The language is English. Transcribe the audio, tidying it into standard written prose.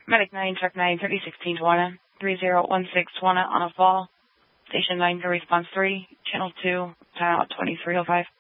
Medic 9, Truck 9, 3016 Tawana, 3016 Tawana on a fall. Station 9 for response 3, Channel 2, timeout 2305.